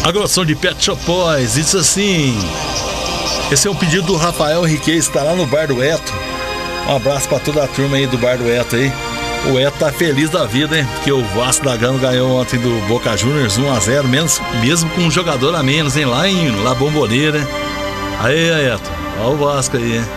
A grossão de Pet Shop Boys, isso assim. Esse é um pedido do Rafael Henriquez, tá lá no Bar do Eto. Um abraço pra toda a turma aí do Bar do Eto aí. O Eto tá feliz da vida, hein? Porque o Vasco da Gama ganhou ontem do Boca Juniors 1-0, mesmo com um jogador a menos, hein? Lá em La Bombonera. Aí, Eto, olha o Vasco aí, hein?